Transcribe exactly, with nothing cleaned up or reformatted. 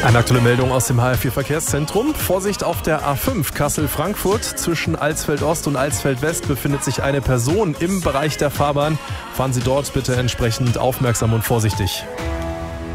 Eine aktuelle Meldung aus dem H R vier Verkehrszentrum. Vorsicht auf der A fünf Kassel-Frankfurt. Zwischen Alsfeld-Ost und Alsfeld-West befindet sich eine Person im Bereich der Fahrbahn. Fahren Sie dort bitte entsprechend aufmerksam und vorsichtig.